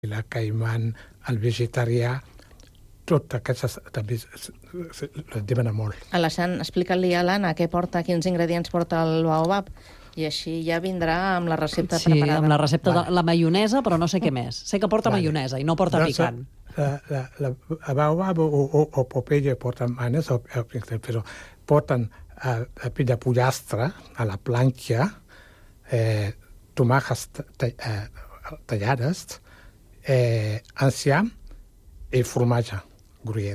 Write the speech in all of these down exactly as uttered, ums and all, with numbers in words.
la caiman, el vegetarià, tot aquestes també les demana molt. Alassane, explica-li a l'Anna què porta, quins ingredients porta el baobab, i així ja vindrà amb la recepta sí, preparada. Sí, amb la recepta vale. de la maionesa, però no sé què més. Sé que porta vale. maionesa i no porta no, picant. La, la, la, la baobab o, o, o Popeye porten maionesa, però porten a, a pell de pollastre a la planxa, eh, tomàquets eh, tallades, eh, enciam i formatge gruyère.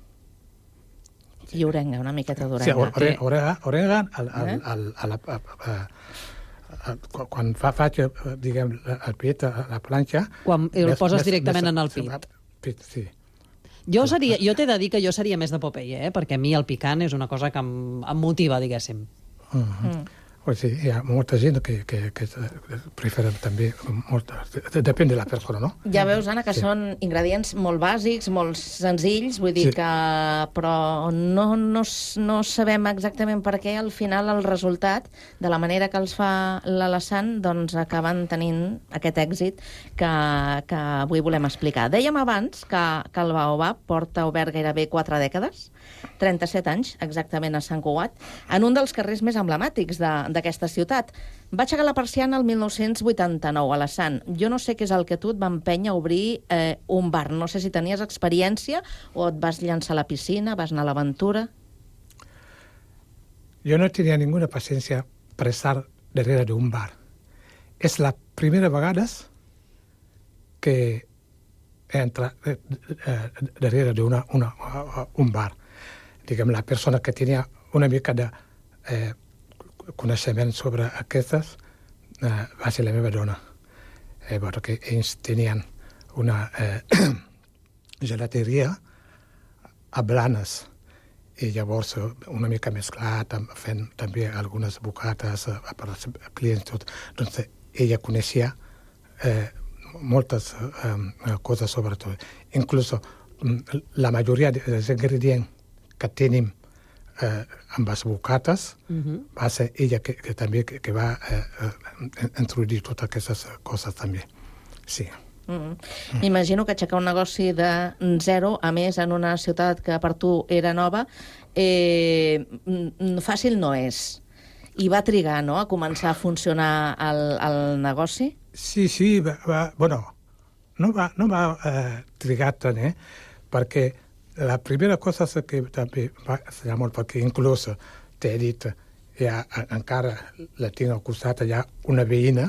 I orenga, una miqueta d'orenga. Sí, orenga, orenga al, al, al, a la, a, a, a, quan fa, faig, diguem, el pit a la planxa... Quan el més, poses més, directament més, en el pit. pit sí. Jo, seria, jo t'he de dir que jo seria més de Popeye, eh? Perquè a mi el picant és una cosa que em, em motiva, diguéssim. Uh -huh. mm. Pues sí, hi ha molta gent que, que, que preferen també... Molt, depèn de la persona, no? Ja veus, Anna, que sí. són ingredients molt bàsics, molt senzills, vull dir sí. que... Però no, no, no sabem exactament per què al final el resultat, de la manera que els fa l'Alassane, doncs acaben tenint aquest èxit que, que avui volem explicar. Dèiem abans que, que el baobab porta obert gairebé quatre dècades, trenta-set anys exactament a Sant Cugat, en un dels carrers més emblemàtics de d'aquesta ciutat. Va aixecar la persiana el mil nou-cents vuitanta-nou, Alassane. Jo no sé què és el que tu et va empènyer a obrir eh, un bar. No sé si tenies experiència o et vas llançar a la piscina, vas anar a l'aventura. Jo no tenia ninguna paciència per estar darrere d'un bar. És la primera vegada que entra eh, eh, darrere d'un un bar. Diguem, la persona que tenia una mica de... Eh, coneixement sobre aquestes eh, va ser la meva dona, eh, perquè ells tenien una eh, gelateria a Blanes i llavors una mica mesclat, fent també algunes bocates eh, per als clients, tot. Doncs ella coneixia eh, moltes eh, coses sobre tot. Inclús la majoria dels ingredients que tenim Eh, amb les bocates, uh-huh. va ser ella que, que també que, que va eh, eh, introduir totes aquestes coses també. Sí. Mm. Mm. Imagino que aixecar un negoci de zero, a més, en una ciutat que per tu era nova, eh, fàcil no és. I va trigar, no?, a començar a funcionar el, el negoci? Sí, sí, va, va, bueno, no va, no va eh, trigar tant, eh, perquè la primera cosa que també va ser molt, perquè inclús t'he dit, ja, encara la tinc al costat, hi ha una veïna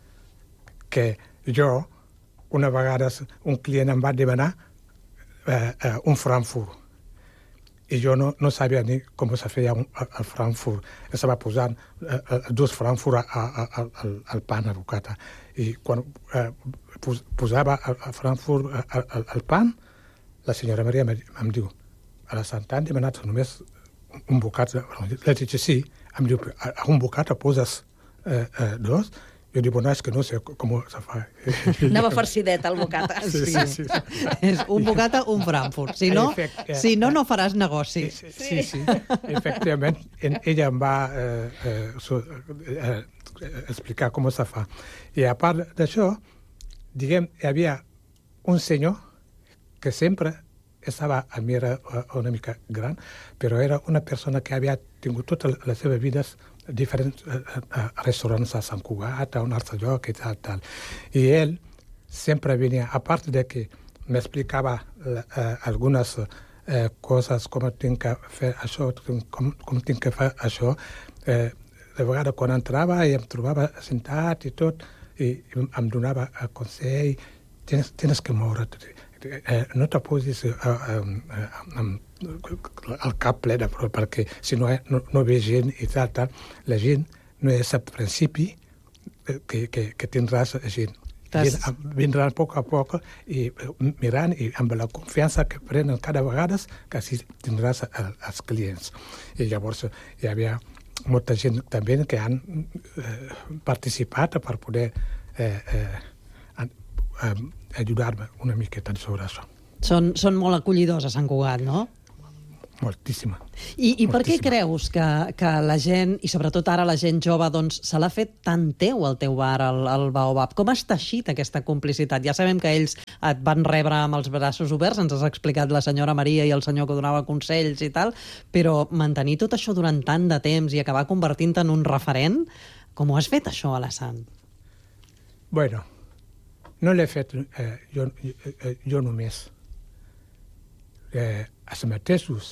que jo, una vegada un client em va demanar eh, eh, un Frankfurt i jo no, no sabia ni com se feia un, el Frankfurt. Estava posant eh, dos Frankfurt al, al pan, a bocata. I quan eh, pos, posava el, el Frankfurt al, al, al pan, la senyora Maria em diu, Alassane, t'han demanat només un bocat? La dic, sí. Em diu, a un bocat poses eh, eh, dos? Jo dic, bueno, és que no sé com se fa. Anava farcidet, el bocata. Sí, sí, sí. sí. És un bocata, un Frankfurt. Si no, Efect, eh, si no, no faràs negoci. Sí, sí, sí. Efectivament, ella em va eh, eh, so, eh, explicar com se fa. I a part d'això, diguem, hi havia un senyor que sempre estava a mi, era una mica gran, però era una persona que havia tingut tota la seva vida diferents restaurants a Sant Cugat, a un altre lloc i tal, tal. I ell sempre venia, a part de que m'explicava eh, algunes eh, coses, com tinc que fer això, com, com tinc que fer això, eh, de vegades quan entrava i em trobava sentat i tot, i em donava el consell, tens, tens que moure't, Eh, no te posis eh, eh, eh, el cap ple de prou, perquè si no, no, no ve gent i tal, tal, la gent no és al principi que, que, que tindràs gent. gent. Vindran a poc a poc i mirant i amb la confiança que prenen cada vegada que així tindràs els clients. I llavors hi havia molta gent també que han eh, participat per poder eh, eh, eh, ajudar-me una miqueta sobre això. Són, són molt acollidors a Sant Cugat, no? moltíssima. I, i per què creus que, que la gent, i sobretot ara la gent jove, doncs, se l'ha fet tan teu el teu bar, el, el Baobab? Com has teixit aquesta complicitat? Ja sabem que ells et van rebre amb els braços oberts, ens has explicat la senyora Maria i el senyor que donava consells i tal, però mantenir tot això durant tant de temps i acabar convertint-te en un referent, com ho has fet, això, Alassane? Bueno, no l'he fet eh, jo, eh, jo només. Eh, els mateixos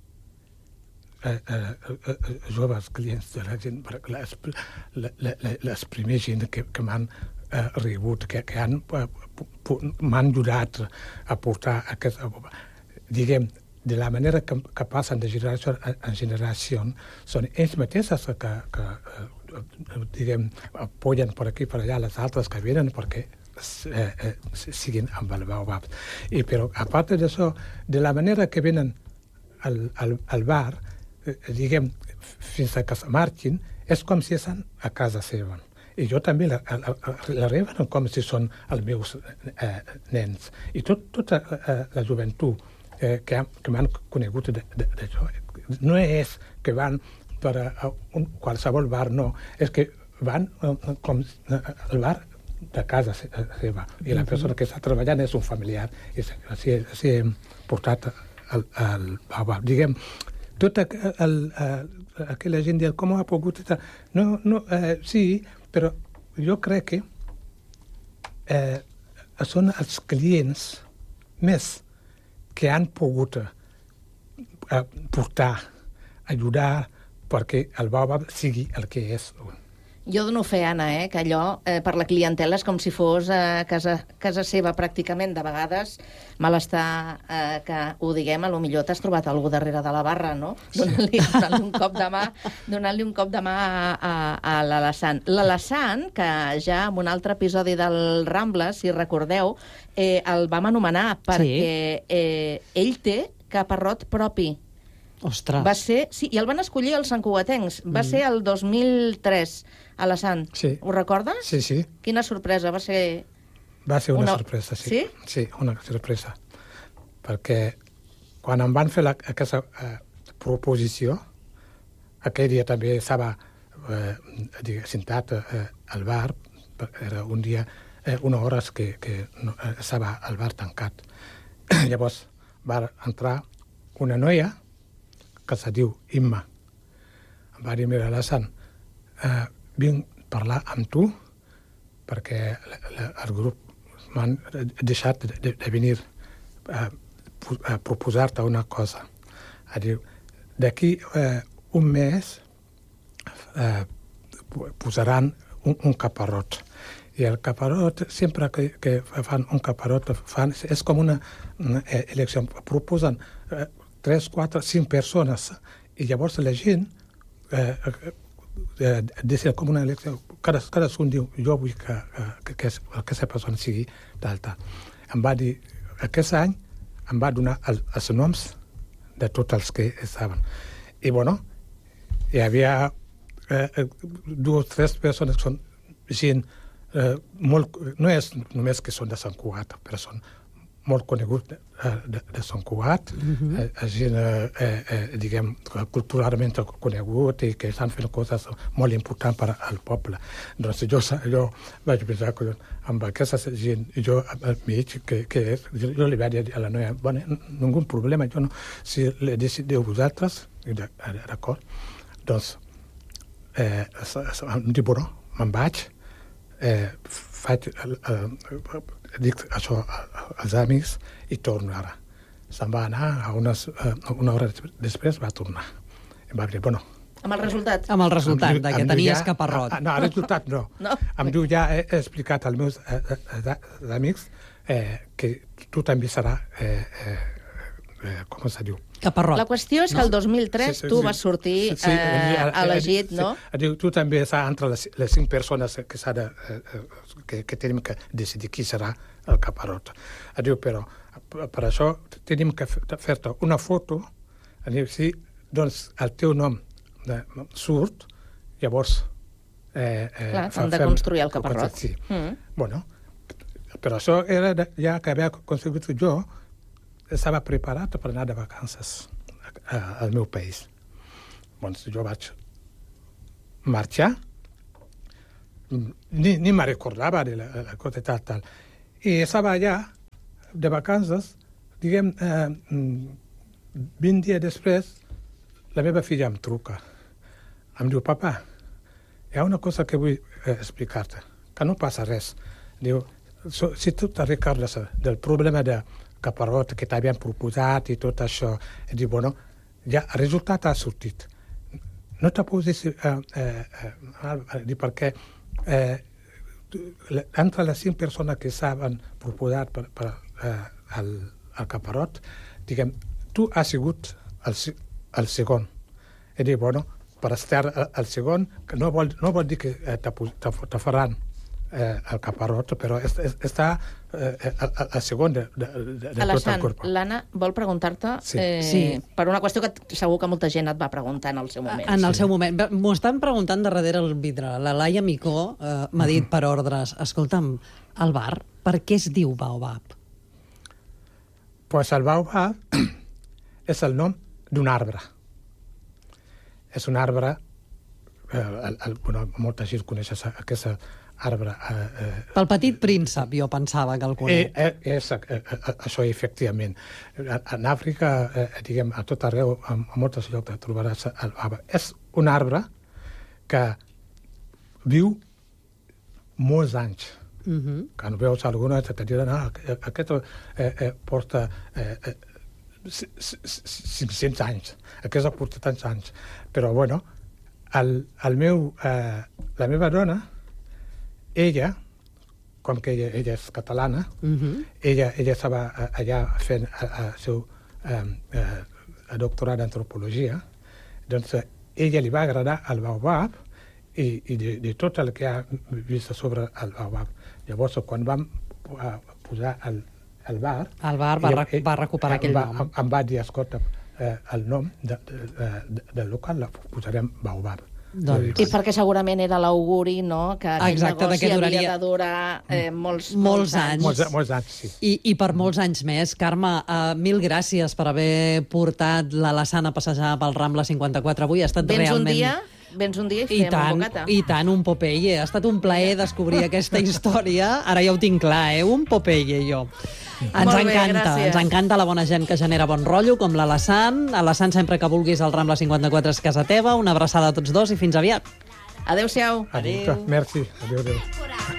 eh, eh, eh, joves clients de la gent, les, les, les primers gent que, que m'han eh, rebut, que, que han, eh, m'han ajudat a portar aquest... Diguem, de la manera que, que passen de generació en generació, són ells mateixos que, que eh, diguem, apoyen per aquí, per allà, les altres que venen perquè eh, eh, siguin amb el Baobab. I, però, a part d'això, de la manera que venen al, al, al bar, eh, diguem, fins a que se marxin, és com si estan a casa seva. I jo també la, la, la reben com si són els meus eh, nens. I tot, tota eh, la joventut eh, que, que m'han conegut d'això, no és que van per a un qualsevol bar, no. És que van eh, com al bar de casa seva. I la persona que està treballant és un familiar. I així, així hem portat al, al Baobab. Diguem, tota el, el, aquella gent diu com ha pogut estar... No, no, eh, sí, però jo crec que eh, són els clients més que han pogut eh, portar, ajudar perquè el Baobab sigui el que és. Jo dono fe, Anna, eh, que allò eh, per la clientela és com si fos a eh, casa, casa seva pràcticament. De vegades mal està eh, que ho diguem, a lo millor t'has trobat algú darrere de la barra, no? Donant-li donant un cop de mà, donant-li un cop de mà a, a, a l'Alassane. L'Alassane, que ja en un altre episodi del Rambla, si recordeu, eh, el vam anomenar perquè sí. eh, ell té caparrot propi. Ostres. Va ser, sí, i el van escollir els santcugatencs. Va mm. ser el dos mil tres, Alassane. Sí. Ho recordes? Sí, sí. Quina sorpresa, va ser... Va ser una, una... sorpresa, sí. Sí? Sí, una sorpresa. Perquè quan em van fer la, aquesta eh, proposició, aquell dia també estava eh, diguem, sentat eh, al bar, era un dia, eh, una hora que, que no, eh, estava al bar tancat. Llavors va entrar una noia que se diu Imma. Em va dir, mira, Alassane, eh, vinc a parlar amb tu perquè la, la, el grup m'han deixat de, de, de venir a, a proposar-te una cosa. A dir, d'aquí eh, un mes eh, posaran un, un caparrot. I el caparrot, sempre que, que fan un caparrot, fan, és com una, una elecció. Proposen eh, tres, quatre, cinc persones, i llavors la gent eh, eh, decide com una elecció. Cada, cadascun diu, jo vull que, que, que aquesta persona sigui tal, tal. Em va dir, aquest any em va donar el, els noms de tots els que estaven. I, bueno, hi havia eh, dues o tres persones que són gent eh, molt... No és només que són de Sant Cugat, però són molt conegut de, de, de Sant Cugat, mm-hmm. eh, gent, eh, eh, diguem, culturalment conegut i que estan fent coses molt importants per al poble. Doncs jo, jo vaig pensar que amb aquesta gent, jo al mig, que, que és, jo, jo li vaig dir a la noia, bueno, ningú problema, jo no, si le decideu vosaltres, d'acord, doncs, eh, em dic, bueno, me'n vaig, eh, faig... Eh, dic això als amics i torno ara. Se'n va anar, a unes, una hora després va tornar. Em va dir, bueno... Amb el resultat? Amb el resultat, de que tenies ja, caparrot. No, el resultat no. no. Em diu, ja he, he explicat als meus eh, eh, amics eh, que tu també serà... Eh, eh, eh, com se diu? Caparrot. La qüestió és que el dos mil tres sí, sí, tu sí, vas sortir sí, sí, eh, elegit, sí, no? Sí. Diu, tu també estàs entre les, les cinc persones que, de, eh, que, que tenim que decidir qui serà el caparot. Diu, però per això tenim que fer-te una foto, diu, si doncs el teu nom de, surt, llavors... Eh, eh, Clar, hem de construir el caparrot. Sí. Mm. Bueno, però això era ja que havia construït jo, estava preparat per anar de vacances uh, al meu país. Doncs jo vaig marxar, ni, ni me recordava de la, la cosa tal, tal. I estava allà, de vacances, diguem, eh, vint dies després, la meva filla em truca. Em diu, papa, hi ha una cosa que vull eh, explicar-te, que no passa res. Diu, so, si tu te recordes del problema de caparot que t'havien proposat i tot això, i diu, bueno, ja el resultat ha sortit. No t'ha posat eh, eh, eh, perquè eh, entre les cinc persones que s'han proposat per, per eh, el, el caparot, diguem, tu has sigut el, el segon. I dic, bueno, per estar al segon, que no vol, no vol dir que eh, te, te, te faran eh, el caparot, però es, es, està eh, al segon de, de, de, de tot el corp. L'Anna vol preguntar-te, sí. Eh, sí. per una qüestió que segur que molta gent et va preguntar en el seu moment. En el sí. seu moment. M'ho estan preguntant de darrere el vidre. La Laia Micó eh, m'ha dit per ordres, escolta'm, el bar, per què es diu Baobab? Pues el Baobab és el nom d'un arbre. És un arbre, eh, el, el, bueno, molta gent coneix aquest arbre. Eh, eh, Pel Petit Príncep, jo pensava que el conec. Eh, eh, és eh, això, efectivament. En Àfrica, eh, diguem, a tot arreu, a, a moltes llocs trobaràs el arbre. És un arbre que viu molts anys. Uh-huh. Quan veus alguna, te diran, ah, aquest eh, eh, porta eh, eh, cinc-cents anys, aquesta porta tants anys. Però, bueno, el, el meu, eh, la meva dona, ella, com que ella, ella és catalana, uh-huh. ella, ella estava allà fent el seu eh, eh, doctorat d'antropologia, doncs ella li va agradar el Baobab i, i de, de tot el que ha vist sobre el Baobab. Llavors, quan vam posar el, el bar... El bar va, ella, va recuperar aquell va, nom. Em, em va dir, escolta, eh, el nom de, de, de, del local la posarem Baobab. Doncs... I perquè segurament era l'auguri, no?, que aquell Exacte, negoci que duraria... havia de durar eh, molts, molts, molts anys. anys. Molts, molts anys, sí. I, I per molts anys més. Carme, uh, mil gràcies per haver portat la Lassana a passejar pel Rambla cinquanta-quatre avui. Ha estat Vens realment... un dia... Vens un dia i I fem tant, un bocata. I tant, un Popeye. Ha estat un plaer descobrir aquesta història. Ara ja ho tinc clar, eh? Un Popeye, jo. Ens Molt bé, encanta, gràcies. ens encanta la bona gent que genera bon rotllo, com la Lassan. A Lassan, sempre que vulguis, el Rambla cinquanta-quatre és casa teva. Una abraçada a tots dos i fins aviat. Adéu-siau. Adéu. Merci. Adéu, adéu.